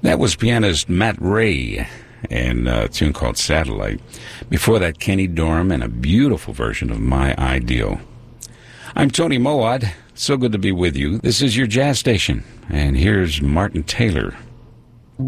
That was pianist Matt Ray and a tune called Satellite. Before that, Kenny Dorham and a beautiful version of My Ideal. I'm Tony Moad. So good to be with you. This is your jazz station. And here's Martin Taylor.